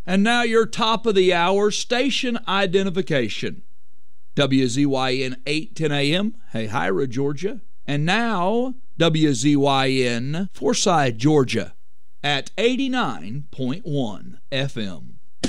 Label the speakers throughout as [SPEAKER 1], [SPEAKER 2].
[SPEAKER 1] And now your top of the hour station identification. WZYN 810 AM, Hahira, Georgia. And now WZYN Forsyth, Georgia at 89.1 FM.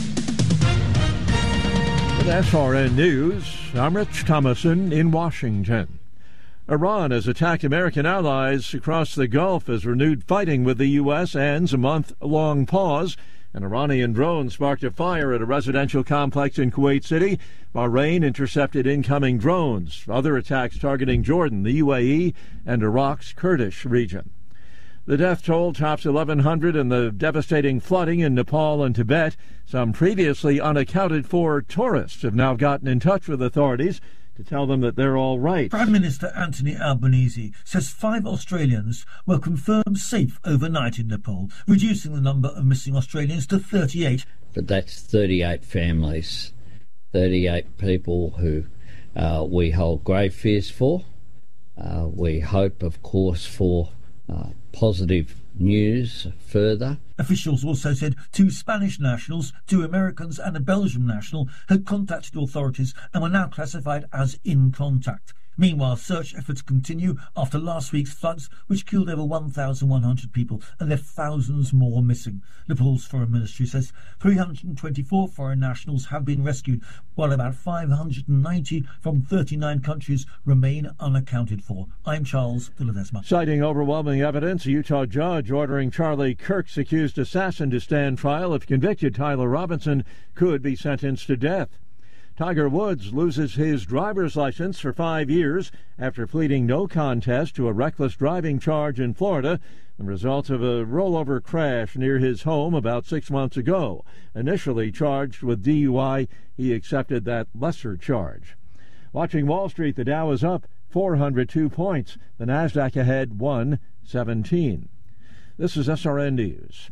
[SPEAKER 2] With SRN News, I'm Rich Thomason in Washington. Iran has attacked American allies across the Gulf as renewed fighting with the U.S. ends a month-long pause. An Iranian drone sparked a fire at a residential complex in Kuwait City. Bahrain intercepted incoming drones. Other attacks targeting Jordan, the UAE, and Iraq's Kurdish region. The death toll tops 1,100 in the devastating flooding in Nepal and Tibet. Some previously unaccounted-for tourists have now gotten in touch with authorities to tell them that they're all right.
[SPEAKER 3] Prime Minister Anthony Albanese says 5 Australians were confirmed safe overnight in Nepal, reducing the number of missing Australians to 38.
[SPEAKER 4] But that's 38 families, 38 people who we hold grave fears for. We hope, of course, for positive news further.
[SPEAKER 3] Officials also said 2 Spanish nationals, 2 Americans and a Belgian national had contacted authorities and were now classified as in contact. Meanwhile, search efforts continue after last week's floods, which killed over 1,100 people and left thousands more missing. Nepal's foreign ministry says 324 foreign nationals have been rescued, while about 590 from 39 countries remain unaccounted for. I'm Charles de Ledesma.
[SPEAKER 2] Citing overwhelming evidence, a Utah judge ordering Charlie Kirk's accused assassin to stand trial. If convicted, Tyler Robinson could be sentenced to death. Tiger Woods loses his driver's license for 5 years after pleading no contest to a reckless driving charge in Florida, the result of a rollover crash near his home about 6 months ago. Initially charged with DUI, he accepted that lesser charge. Watching Wall Street, the Dow is up 402 points. The Nasdaq ahead 117. This is SRN News.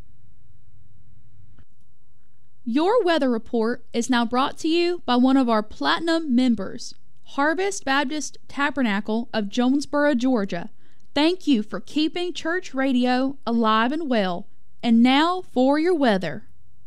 [SPEAKER 5] Your weather report is now brought to you by one of our Platinum members, Harvest Baptist Tabernacle of Jonesboro, Georgia. Thank you for keeping church radio alive and well. And now for your weather.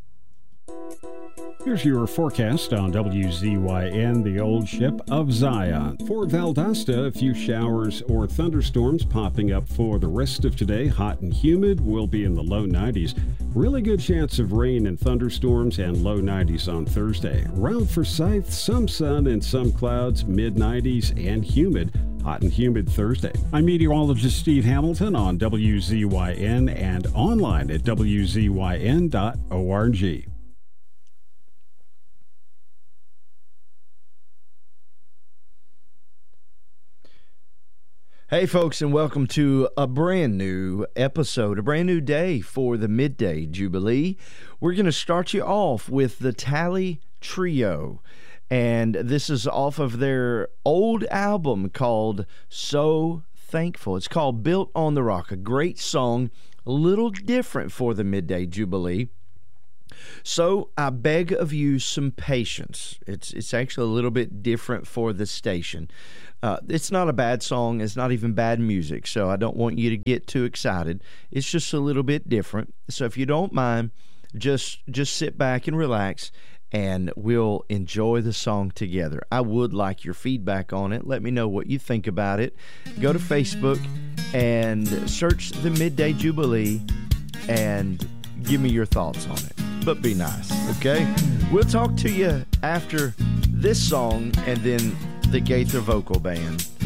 [SPEAKER 6] Here's your forecast on WZYN, the old ship of Zion. For Valdosta, a few showers or thunderstorms popping up for the rest of today. Hot and humid, will be in the low 90s. Really good chance of rain and thunderstorms and low 90s on Thursday. Around Forsyth, some sun and some clouds, mid 90s and humid. Hot and humid Thursday. I'm meteorologist Steve Hamilton on WZYN and online at WZYN.org.
[SPEAKER 7] Hey folks, and welcome to a brand new episode, a brand new day for the Midday Jubilee. We're going to start you off with the Tally Trio, and this is off of their old album called So Thankful. It's called Built on the Rock, a great song, a little different for the Midday Jubilee. So I beg of you some patience. It's actually a little bit different for the station. It's not a bad song. It's not even bad music, so I don't want you to get too excited. It's just a little bit different. So if you don't mind, just sit back and relax, and we'll enjoy the song together. I would like your feedback on it. Let me know what you think about it. Go to Facebook and search the Midday Jubilee and give me your thoughts on it. But be nice, okay? We'll talk to you after this song and then the Gaither Vocal Band.